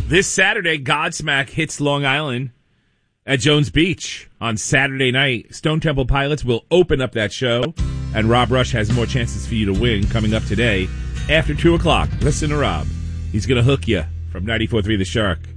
This Saturday, Godsmack hits Long Island at Jones Beach on Saturday night. Stone Temple Pilots will open up that show, and Rob Rush has more chances for you to win coming up today after 2 o'clock. Listen to Rob. He's going to hook you from 94.3 The Shark.